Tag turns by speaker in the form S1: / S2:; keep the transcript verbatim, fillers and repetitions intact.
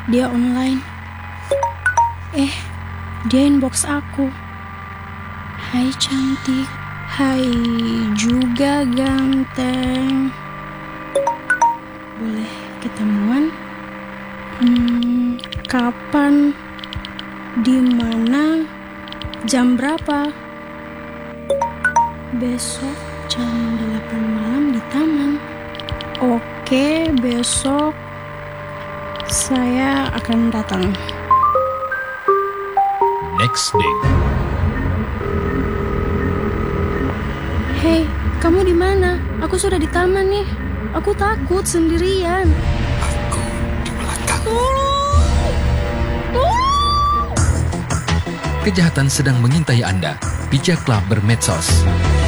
S1: dia online. Eh, dia inbox aku. Hai cantik, hai juga ganteng. Boleh ketemuan? Hmm, kapan? Di mana? Jam berapa? Besok jam delapan malam di taman. Oke, besok saya akan datang.
S2: Next day.
S1: Hei, kamu di mana? Aku sudah di taman nih. Aku takut sendirian.
S3: Aku di belakang.
S1: Tolong! Tolong!
S2: Kejahatan sedang mengintai Anda. Bijaklah bermedsos.